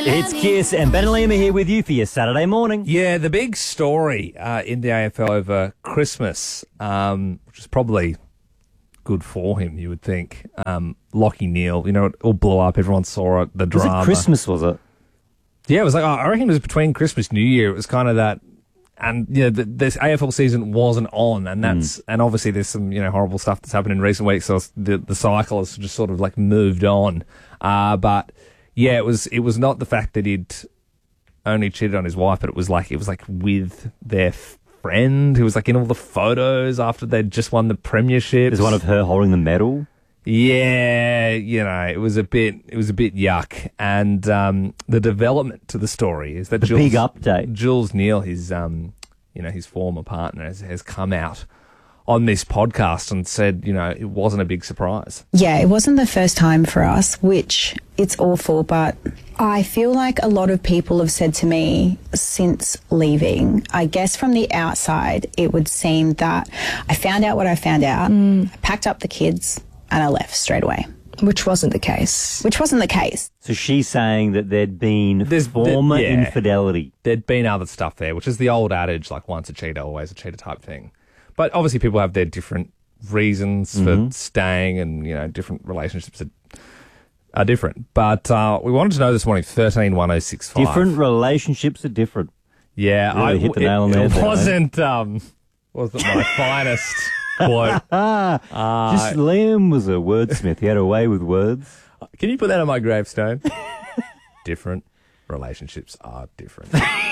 It's Kiss and Ben and Liam are here with you for your Saturday morning. Yeah, the big story in the AFL over Christmas, which is probably good for him, you would think. Lachie Neale, it all blew up. Everyone saw it, the drama. Was it Christmas, was it? Yeah, it was like, I reckon it was between Christmas and New Year. It was kind of that. And, this AFL season wasn't on, and and obviously there's some, horrible stuff that's happened in recent weeks, so the cycle has just sort of like moved on. But yeah, it was not the fact that he'd only cheated on his wife, but it was like with their friend who was like in all the photos after they'd just won the premiership. There's one of her holding the medal. Yeah, it was a bit yuck. And the development to the story is that big update. Jules Neale, his his former partner, has come out on this podcast and said, it wasn't a big surprise. Yeah, it wasn't the first time for us, which it's awful, but I feel like a lot of people have said to me since leaving, I guess from the outside, it would seem that I found out what I found out, I packed up the kids, and I left straight away. Which wasn't the case. So she's saying that there'd been infidelity. There'd been other stuff there, which is the old adage, like once a cheater, always a cheater type thing. But obviously people have their different reasons for staying, and, different relationships are different. But we wanted to know this morning, 131065. Different relationships are different. Yeah. Really hit the nail on the head. It wasn't my finest quote. Just Liam was a wordsmith. He had a way with words. Can you put that on my gravestone? Different relationships are different.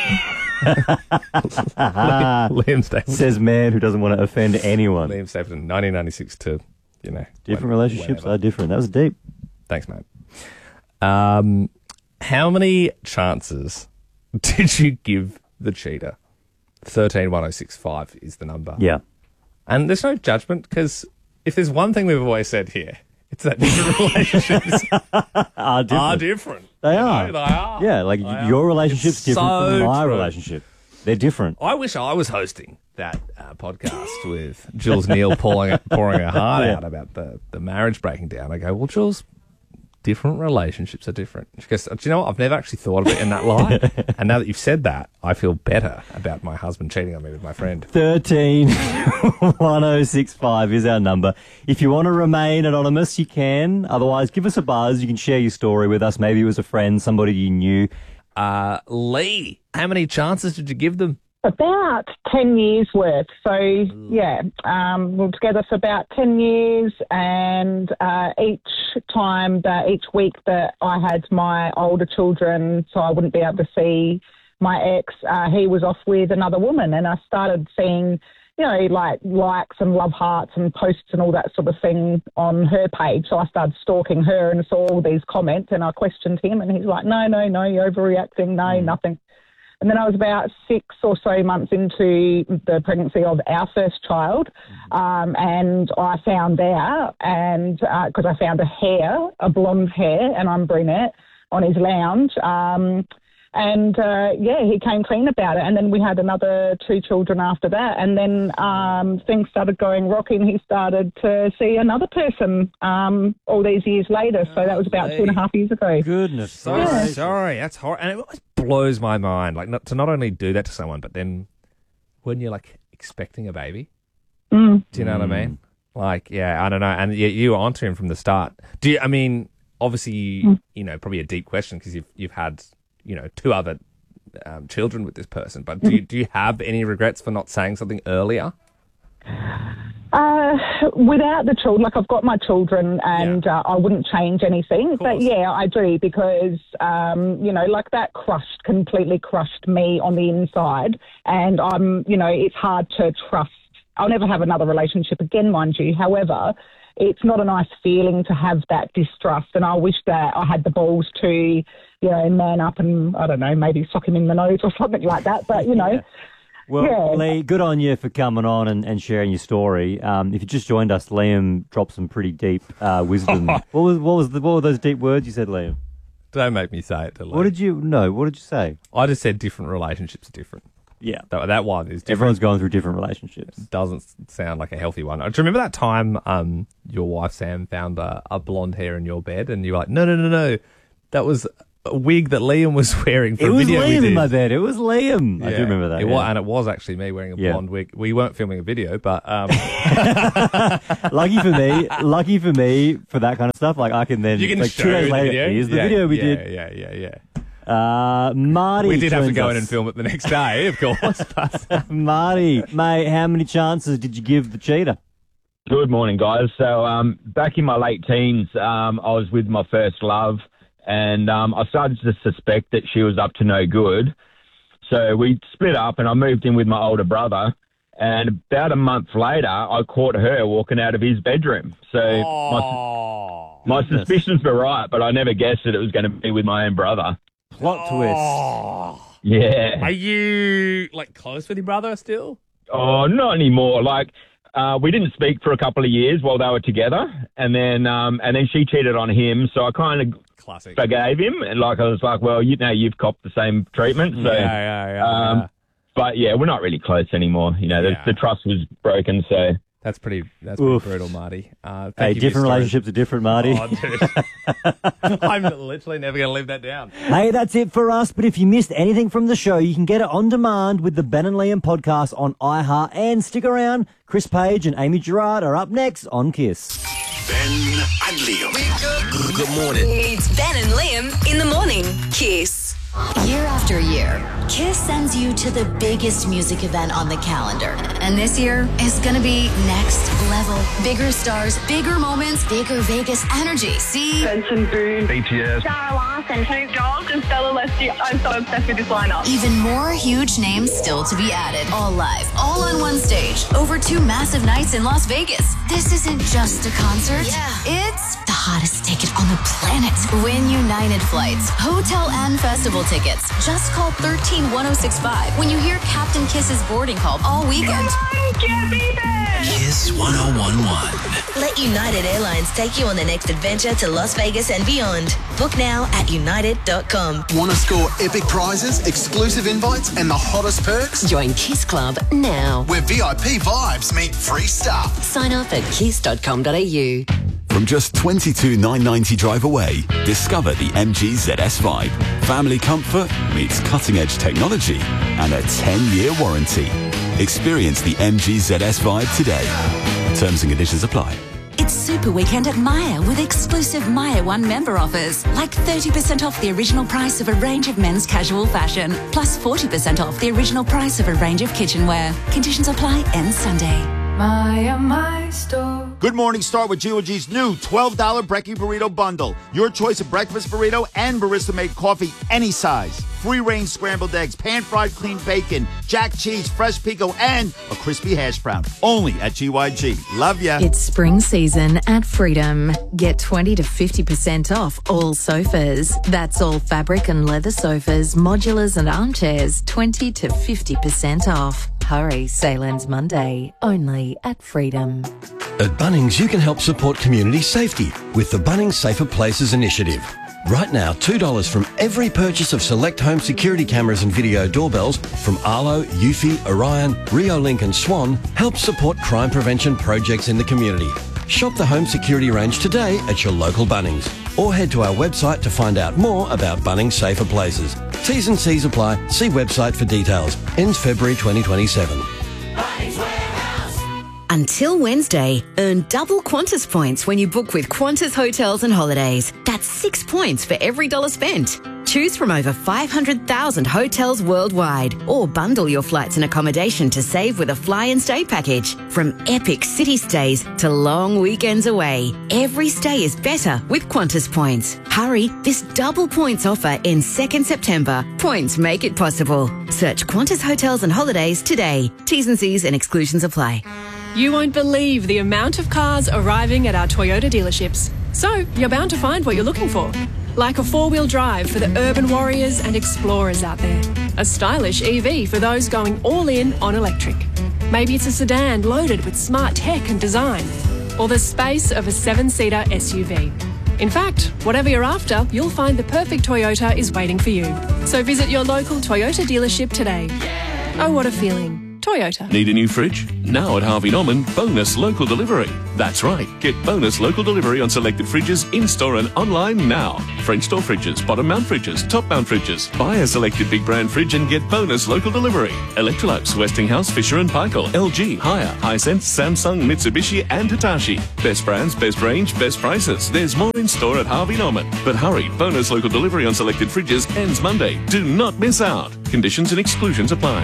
Liam Stapleton. Says man who doesn't want to offend anyone. Liam Stapleton, 1996 to, Different relationships are different. That was deep. Thanks, mate. How many chances did you give the cheater? 131065 is the number. Yeah. And there's no judgment, because if there's one thing we've always said here, it's that different relationships are different. They are. They are. Yeah, like your relationship's It's different so from my true. relationship. They're different. I wish I was hosting that podcast with Jules Neale pouring her heart out about the marriage breaking down. I go, well, Jules, different relationships are different. She goes, do you know what? I've never actually thought of it in that light. And now that you've said that, I feel better about my husband cheating on me with my friend. 131065 is our number. If you want to remain anonymous, you can. Otherwise, give us a buzz. You can share your story with us. Maybe it was a friend, somebody you knew. Lee, how many chances did you give them? About 10 years worth. So, yeah, we were together for about 10 years, and each week that I had my older children, so I wouldn't be able to see my ex, he was off with another woman, and I started seeing, like likes and love hearts and posts and all that sort of thing on her page. So I started stalking her and saw all these comments, and I questioned him, and he's like, no, you're overreacting, nothing. And then I was about 6 or so months into the pregnancy of our first child, and I found out, and because I found a blonde hair, and I'm brunette, on his lounge, he came clean about it. And then we had another 2 children after that, and then things started going rocky, and he started to see another person all these years later. So that was about 2.5 years ago. Goodness. Sorry. That's horrible. And it always blows my mind, like to not only do that to someone, but then when you're like expecting a baby, do you know what I mean? Like, yeah, I don't know. And you were onto him from the start. Obviously, probably a deep question, because you've had 2 other children with this person, but do you have any regrets for not saying something earlier? Without the children, like I've got my children, and I wouldn't change anything. But yeah, I do, because like that completely crushed me on the inside, and it's hard to trust. I'll never have another relationship again, mind you. However, it's not a nice feeling to have that distrust, and I wish that I had the balls to, man up and, I don't know, maybe sock him in the nose or something like that. But, Well, Lee, good on you for coming on and sharing your story. If you just joined us, Liam dropped some pretty deep wisdom. What were those deep words you said, Liam? Don't make me say it to Lee. What did you say? I just said different relationships are different. Yeah. That one is different. Everyone's going through different relationships. It doesn't sound like a healthy one. Do you remember that time your wife, Sam, found a blonde hair in your bed, and you were like, no. That was wig that Liam was wearing for It a was video we Liam did. in my bed. It was Liam. Yeah, I do remember that. It was, and it was actually me wearing a blonde wig. We weren't filming a video, but Lucky for me, for that kind of stuff. Like I can then, you can like show 2 days the later, video. here's the video we did. Yeah. Marty, We did have to joins go in us. and film it the next day, of course. But Marty, mate, how many chances did you give the cheater? Good morning, guys. So back in my late teens, I was with my first love, and I started to suspect that she was up to no good. So we split up, and I moved in with my older brother. And about a month later, I caught her walking out of his bedroom. So my suspicions were right, but I never guessed that it was going to be with my own brother. Plot twist. Yeah. Are you like close with your brother still? Oh, not anymore. Like, we didn't speak for a couple of years while they were together, and then she cheated on him. So I kind of Classic. forgave him, and like I was like, well, you've copped the same treatment. So, Yeah. but yeah, we're not really close anymore. You know, the trust was broken. So That's pretty Oof. brutal, Marty. Thank Hey, you for your different story. relationships are different, Marty. Oh, dude. I'm literally never going to live that down. Hey, that's it for us. But if you missed anything from the show, you can get it on demand with the Ben and Liam podcast on iHeart. And stick around. Chris Page and Amy Gerard are up next on Kiss. Ben and Liam. Good morning. It's Ben and Liam in the morning. Kiss. Year after year, Kiss sends you to the biggest music event on the calendar. And this year is going to be next level. Bigger stars, bigger moments, bigger Vegas energy. See? Benson Boone, BTS. Sarah Larson, Snoop Dogg, and Stella Leslie. I'm so obsessed with this lineup. Even more huge names still to be added. All live, all on one stage, over 2 massive nights in Las Vegas. This isn't just a concert. Yeah. It's the hottest ticket on the planet. Win United flights, hotel and festival tickets. Just call 131065 when you hear Captain Kiss's boarding call all weekend. Can't beat it! Kiss 1011. Let United Airlines take you on the next adventure to Las Vegas and beyond. Book now at united.com. Want to score epic prizes, exclusive invites, and the hottest perks? Join Kiss Club now. Where VIP vibes meet free stuff. Sign up at kiss.com.au. From just $22,990 drive away, discover the MG ZS Vibe. Family comfort meets cutting-edge technology and a 10-year warranty. Experience the MG ZS Vibe today. Terms and conditions apply. It's Super Weekend at Myer with exclusive Myer One member offers, like 30% off the original price of a range of men's casual fashion, plus 40% off the original price of a range of kitchenware. Conditions apply end Sunday. Myer, my store. Good morning. Start with G.O.G's new $12 Brekkie Burrito Bundle. Your choice of breakfast burrito and barista-made coffee, any size. Free-range scrambled eggs, pan-fried clean bacon, jack cheese, fresh pico, and a crispy hash brown. Only at GYG. Love ya. It's spring season at Freedom. Get 20 to 50% off all sofas. That's all fabric and leather sofas, modulars and armchairs. 20 to 50% off. Hurry, sale ends Monday. Only at Freedom. At Bunnings, you can help support community safety with the Bunnings Safer Places initiative. Right now, $2 from every purchase of select home security cameras and video doorbells from Arlo, Eufy, Orion, Riolink and Swan helps support crime prevention projects in the community. Shop the home security range today at your local Bunnings or head to our website to find out more about Bunnings Safer Places. T's and C's apply. See website for details. Ends February 2027. Until Wednesday, earn double Qantas points when you book with Qantas Hotels and Holidays. That's 6 points for every dollar spent. Choose from over 500,000 hotels worldwide or bundle your flights and accommodation to save with a fly and stay package. From epic city stays to long weekends away, every stay is better with Qantas points. Hurry, this double points offer ends 2nd September. Points make it possible. Search Qantas Hotels and Holidays today. T's and C's and exclusions apply. You won't believe the amount of cars arriving at our Toyota dealerships. So, you're bound to find what you're looking for. Like a 4-wheel drive for the urban warriors and explorers out there. A stylish EV for those going all in on electric. Maybe it's a sedan loaded with smart tech and design. Or the space of a 7-seater SUV. In fact, whatever you're after, you'll find the perfect Toyota is waiting for you. So visit your local Toyota dealership today. Oh, what a feeling. Toyota. Need a new fridge? Now at Harvey Norman, bonus local delivery. That's right. Get bonus local delivery on selected fridges in-store and online now. French door fridges, bottom mount fridges, top mount fridges. Buy a selected big brand fridge and get bonus local delivery. Electrolux, Westinghouse, Fisher & Paykel, LG, Haier, Hisense, Samsung, Mitsubishi and Hitachi. Best brands, best range, best prices. There's more in store at Harvey Norman. But hurry, bonus local delivery on selected fridges ends Monday. Do not miss out. Conditions and exclusions apply.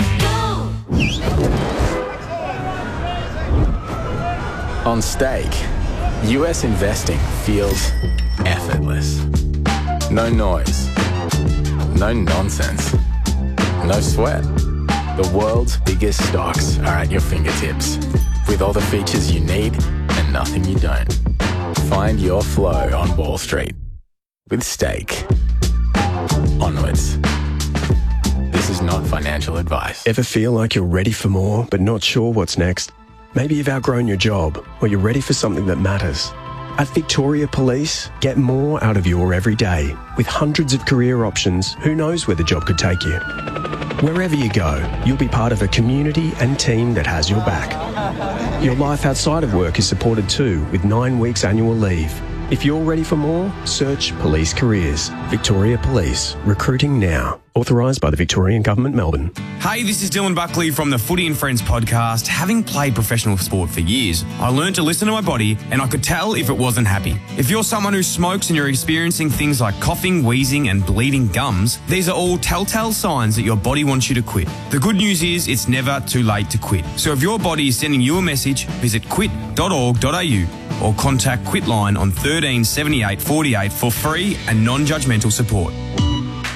On Stake, US investing feels effortless. No noise, no nonsense, no sweat. The world's biggest stocks are at your fingertips, with all the features you need and nothing you don't. Find your flow on Wall Street with Stake. Onwards. This is not financial advice. Ever feel like you're ready for more but not sure what's next? Maybe you've outgrown your job, or you're ready for something that matters. At Victoria Police, get more out of your every day. With hundreds of career options, who knows where the job could take you? Wherever you go, you'll be part of a community and team that has your back. Your life outside of work is supported too, with 9 weeks annual leave. If you're ready for more, search Police Careers. Victoria Police. Recruiting now. Authorised by the Victorian Government, Melbourne. Hey, this is Dylan Buckley from the Footy and Friends podcast. Having played professional sport for years, I learned to listen to my body and I could tell if it wasn't happy. If you're someone who smokes and you're experiencing things like coughing, wheezing and bleeding gums, these are all telltale signs that your body wants you to quit. The good news is it's never too late to quit. So if your body is sending you a message, visit quit.org.au or contact Quitline on 13 78 48 for free and non-judgmental support.